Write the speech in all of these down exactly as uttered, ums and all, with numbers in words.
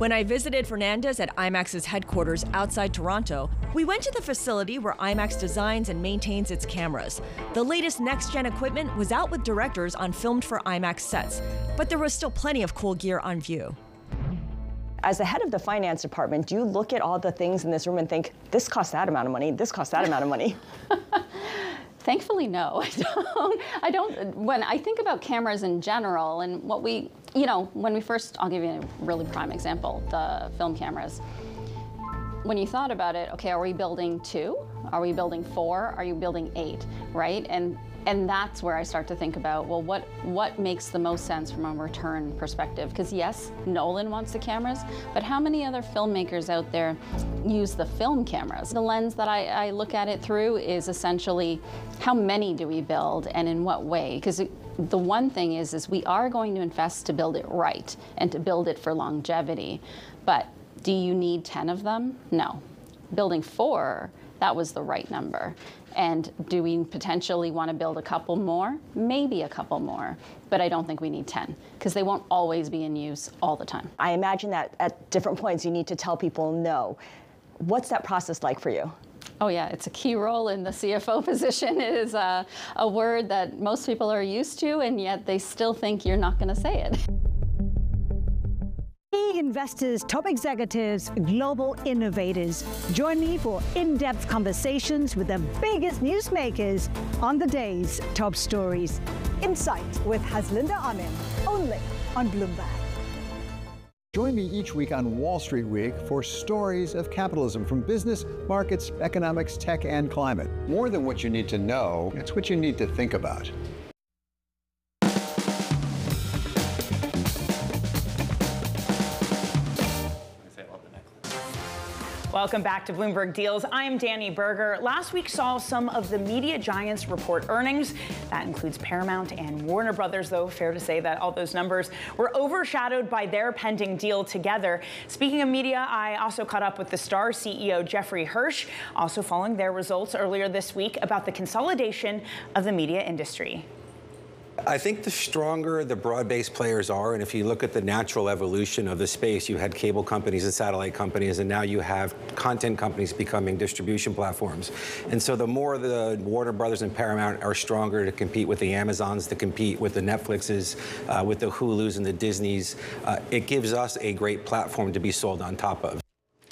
When I visited Fernandez at IMAX's headquarters outside Toronto, we went to the facility where IMAX designs and maintains its cameras. The latest next-gen equipment was out with directors on filmed for IMAX sets, but there was still plenty of cool gear on view. As the head of the finance department, do you look at all the things in this room and think, this costs that amount of money, this costs that amount of money? Thankfully, no, I don't. I don't, when I think about cameras in general and what we, you know, when we first, I'll give you a really prime example, the film cameras. When you thought about it, okay, are we building two? Are we building four? Are you building eight, right? And and that's where I start to think about, well, what, what makes the most sense from a return perspective? Because yes, Nolan wants the cameras, but how many other filmmakers out there use the film cameras? The lens that I, I look at it through is essentially, how many do we build and in what way? Because the one thing is, is we are going to invest to build it right and to build it for longevity. But do you need ten of them? No. Building four, that was the right number. And do we potentially want to build a couple more? Maybe a couple more, but I don't think we need ten, because they won't always be in use all the time. I imagine that at different points you need to tell people no. What's that process like for you? Oh yeah, it's a key role in the C F O position. It is a, a word that most people are used to, and yet they still think you're not going to say it. Investors, top executives, global innovators. Join me for in-depth conversations with the biggest newsmakers on the day's top stories. Insight with Haslinda Amin, only on Bloomberg. Join me each week on Wall Street Week for stories of capitalism from business, markets, economics, tech, and climate. More than what you need to know, it's what you need to think about. Welcome back to Bloomberg Deals. I'm Danny Berger. Last week saw some of the media giants report earnings. That includes Paramount and Warner Brothers, though fair to say that all those numbers were overshadowed by their pending deal together. Speaking of media, I also caught up with the Star C E O Jeffrey Hirsch, also following their results earlier this week about the consolidation of the media industry. I think the stronger the broad-based players are, and if you look at the natural evolution of the space, you had cable companies and satellite companies, and now you have content companies becoming distribution platforms. And so the more the Warner Brothers and Paramount are stronger to compete with the Amazons, to compete with the Netflixes, uh, with the Hulus and the Disneys, uh, it gives us a great platform to be sold on top of.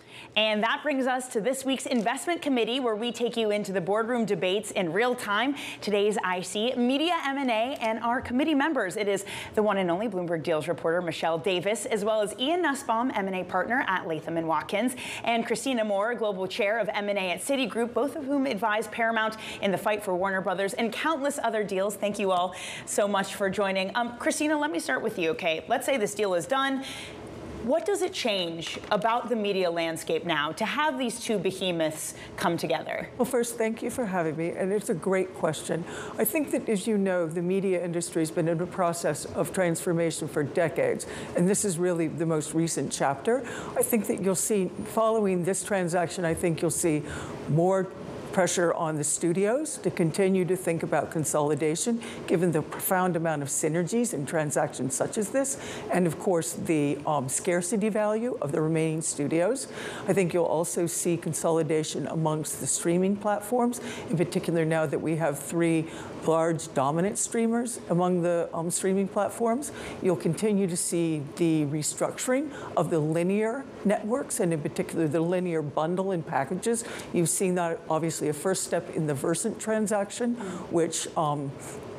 And that brings us to this week's Investment Committee, where we take you into the boardroom debates in real time. Today's I C, Media M and A, and our committee members. It is the one and only Bloomberg Deals reporter, Michelle Davis, as well as Ian Nussbaum, M and A partner at Latham and Watkins, and Christina Moore, global chair of M and A at Citigroup, both of whom advise Paramount in the fight for Warner Brothers and countless other deals. Thank you all so much for joining. Um, Christina, let me start with you, okay? Let's say this deal is done. What does it change about the media landscape now to have these two behemoths come together? Well, first, thank you for having me, and it's a great question. I think that, as you know, the media industry has been in a process of transformation for decades, and this is really the most recent chapter. I think that you'll see, following this transaction, I think you'll see more pressure on the studios to continue to think about consolidation, given the profound amount of synergies in transactions such as this, and of course the um, scarcity value of the remaining studios. I think you'll also see consolidation amongst the streaming platforms, in particular now that we have three large dominant streamers among the um, streaming platforms. You'll continue to see the restructuring of the linear networks, and in particular the linear bundle and packages. You've seen that obviously a first step in the Versant transaction, which um,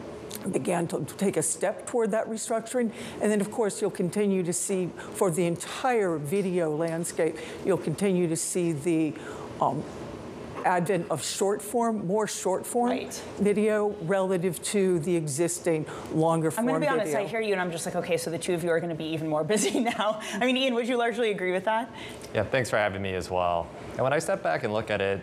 began to take a step toward that restructuring. And then, of course, you'll continue to see, for the entire video landscape, you'll continue to see the um, advent of short form, more short form right. video relative to the existing longer form video. I'm going to be honest, I hear you and I'm just like, okay, so the two of you are going to be even more busy now. I mean, Ian, would you largely agree with that? Yeah, thanks for having me as well. And when I step back and look at it,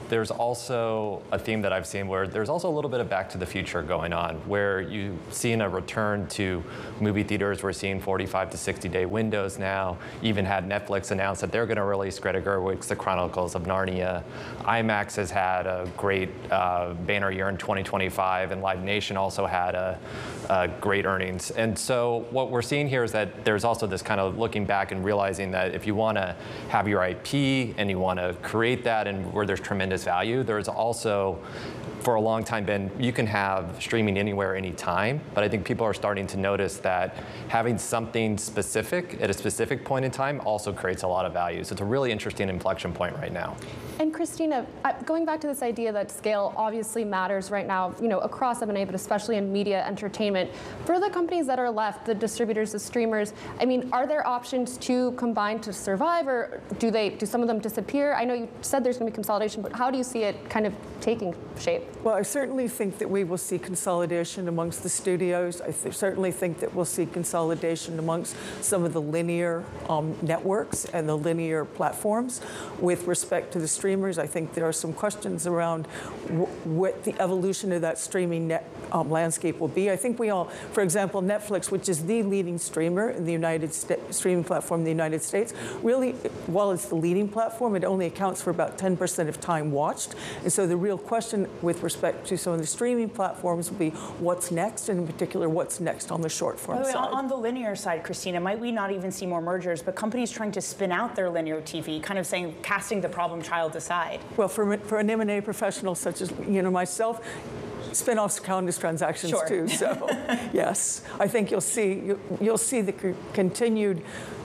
there's also a theme that I've seen where there's also a little bit of Back to the Future going on, where you've seen a return to movie theaters. We're seeing forty-five to sixty day windows now. Even had Netflix announce that they're going to release Greta Gerwig's The Chronicles of Narnia. IMAX has had a great uh, banner year in twenty twenty-five, and Live Nation also had a, a great earnings. And so what we're seeing here is that there's also this kind of looking back and realizing that if you want to have your I P and you want to create that and where there's tremendous value, there's also for a long time been, you can have streaming anywhere, anytime, but I think people are starting to notice that having something specific at a specific point in time also creates a lot of value. So it's a really interesting inflection point right now. And Christina, going back to this idea that scale obviously matters right now, you know, across M and A, but especially in media entertainment, for the companies that are left, the distributors, the streamers, I mean, are there options to combine to survive, or do they, do some of them disappear? I know you said there's going to be consolidation, but how do you see it kind of taking shape? Well, I certainly think that we will see consolidation amongst the studios. I th- certainly think that we'll see consolidation amongst some of the linear um, networks and the linear platforms. With respect to the streamers, I think there are some questions around w- what the evolution of that streaming net, um, landscape will be. I think we all, for example, Netflix, which is the leading streamer in the United States, streaming platform in the United States, really, while it's the leading platform, it only accounts for about ten percent of time watched. And so the real question with respect to some of the streaming platforms will be what's next, and in particular, what's next on the short form Wait, side. On the linear side, Christina, might we not even see more mergers, but companies trying to spin out their linear T V, kind of saying, casting the problem child aside? Well, for, for an M and A professional such as you know myself, spin-offs count as transactions sure. too. So, yes, I think you'll see you, you'll see the c- continued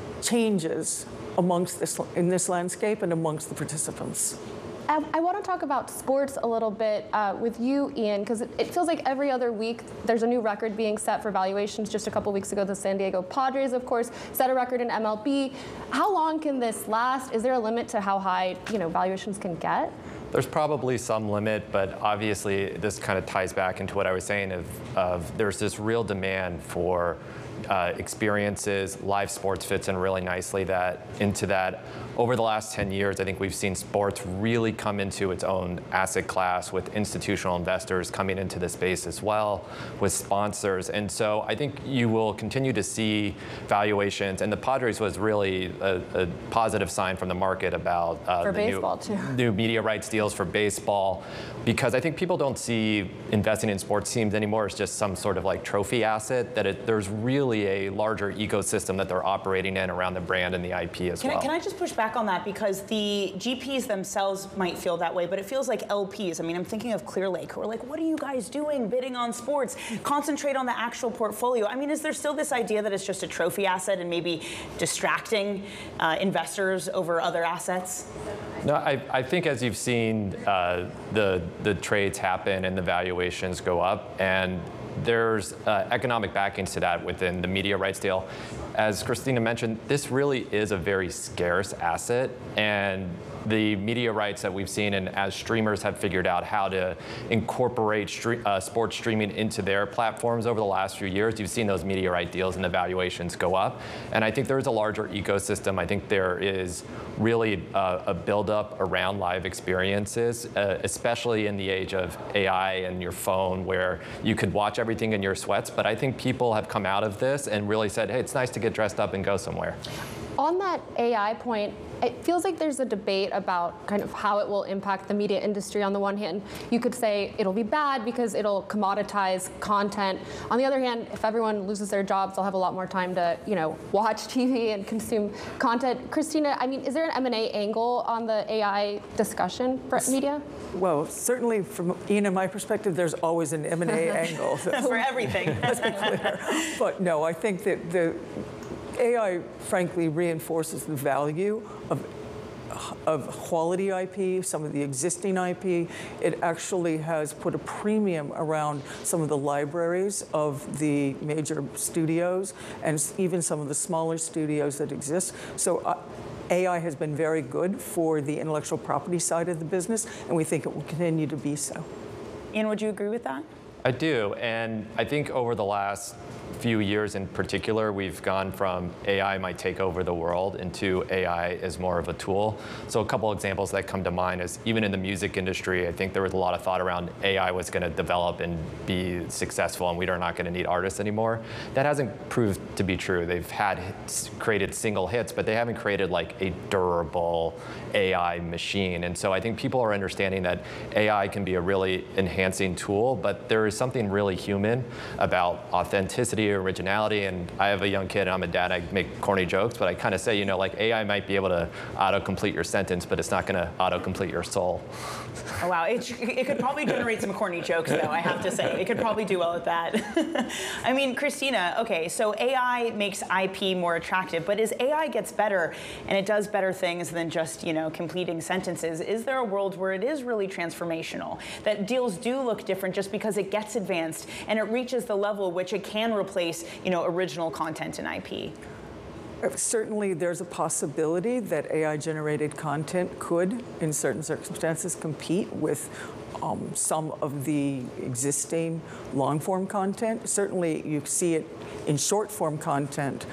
changes amongst this in this landscape and amongst the participants. I, I want to talk about sports a little bit uh, with you, Ian, because it, it feels like every other week there's a new record being set for valuations. Just a couple weeks ago, the San Diego Padres, of course, set a record in M L B. How long can this last? Is there a limit to how high, you know, valuations can get? There's probably some limit, but obviously this kind of ties back into what I was saying of, of there's this real demand for uh, experiences. Live sports fits in really nicely that into that. Over the last ten years, I think we've seen sports really come into its own asset class with institutional investors coming into the space as well, with sponsors. And so I think you will continue to see valuations, and the Padres was really a, a positive sign from the market about uh, for the baseball new, too. new media rights deals for baseball, because I think people don't see investing in sports teams anymore as just some sort of like trophy asset, that it, there's really a larger ecosystem that they're operating in around the brand and the I P as can well. I, can I just push back on that, because the G Ps themselves might feel that way, but it feels like L Ps. I mean, I'm thinking of Clear Lake, who are like, what are you guys doing bidding on sports? Concentrate on the actual portfolio. I mean, is there still this idea that it's just a trophy asset and maybe distracting uh, investors over other assets? No, I, I think as you've seen uh, the, the trades happen and the valuations go up, and there's uh, economic backings to that within the media rights deal. As Christina mentioned, this really is a very scarce asset, and the media rights that we've seen, and as streamers have figured out how to incorporate stre- uh, sports streaming into their platforms over the last few years, you've seen those media right deals and the valuations go up. And I think there's a larger ecosystem. I think there is really uh, a buildup around live experiences, uh, especially in the age of A I and your phone, where you could watch everything in your sweats. But I think people have come out of this and really said, hey, it's nice to get dressed up and go somewhere. On that A I point, it feels like there's a debate about kind of how it will impact the media industry. On the one hand, you could say it'll be bad because it'll commoditize content. On the other hand, if everyone loses their jobs, they'll have a lot more time to, you know, watch T V and consume content. Christina, I mean, is there an M and A angle on the A I discussion for media? Well, certainly from Ian and my perspective, there's always an M and A angle. For everything. Let's be clear. But no, I think that the A I, frankly, reinforces the value of, of quality I P, some of the existing I P. It actually has put a premium around some of the libraries of the major studios and even some of the smaller studios that exist. So uh, A I has been very good for the intellectual property side of the business, and we think it will continue to be so. Ian, would you agree with that? I do, and I think over the last few years in particular, we've gone from A I might take over the world into A I is more of a tool. So a couple examples that come to mind is even in the music industry, I think there was a lot of thought around A I was going to develop and be successful and we are not going to need artists anymore. That hasn't proved to be true. They've had hits, created single hits, but they haven't created like a durable A I machine. And so I think people are understanding that A I can be a really enhancing tool, but there is something really human about authenticity, originality, and I have a young kid and I'm a dad, I make corny jokes, but I kind of say, you know, like A I might be able to auto-complete your sentence, but it's not going to auto-complete your soul. Oh, wow, it, it could probably generate some corny jokes, though, I have to say. It could probably do well at that. I mean, Christina, okay, so A I makes I P more attractive, but as A I gets better and it does better things than just, you know, completing sentences, is there a world where it is really transformational, that deals do look different just because it gets advanced and it reaches the level which it can replace, you know, original content and I P? Certainly, there's a possibility that A I-generated content could, in certain circumstances, compete with um, some of the existing long-form content. Certainly, you see it in short-form content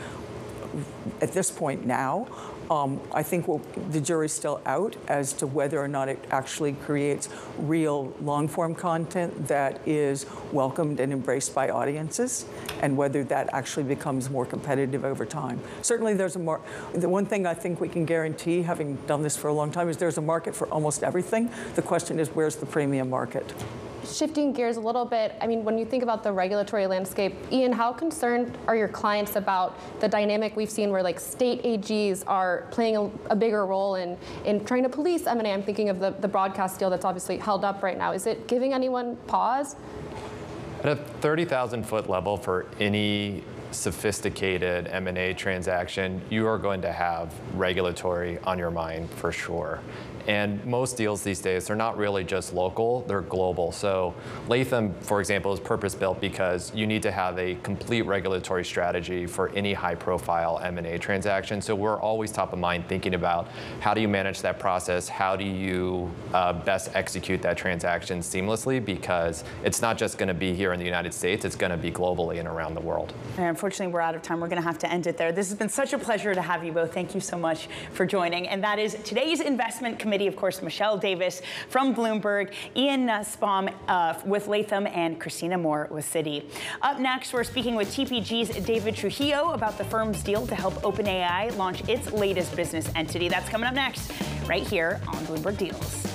at this point now. Um, I think we'll, the jury's still out as to whether or not it actually creates real long-form content that is welcomed and embraced by audiences, and whether that actually becomes more competitive over time. Certainly there's a mar- the one thing I think we can guarantee, having done this for a long time, is there's a market for almost everything. The question is, where's the premium market? Shifting gears a little bit, I mean, when you think about the regulatory landscape, Ian, how concerned are your clients about the dynamic we've seen where like state A Gs are playing a, a bigger role in, in trying to police M and A? I'm thinking of the, the broadcast deal that's obviously held up right now. Is it giving anyone pause? At a thirty thousand foot level for any sophisticated M and A transaction, you are going to have regulatory on your mind for sure. And most deals these days, they're not really just local, they're global. So Latham, for example, is purpose-built because you need to have a complete regulatory strategy for any high-profile M and A transaction. So we're always top of mind thinking about how do you manage that process, how do you uh, best execute that transaction seamlessly, because it's not just gonna be here in the United States, it's gonna be globally and around the world. And unfortunately, we're out of time. We're gonna have to end it there. This has been such a pleasure to have you both. Thank you so much for joining. And that is today's Investment Committee. Of course, Michelle Davis from Bloomberg, Ian Nussbaum uh, with Latham, and Christina Moore with Citi. Up next, we're speaking with T P G's David Trujillo about the firm's deal to help OpenAI launch its latest business entity. That's coming up next, right here on Bloomberg Deals.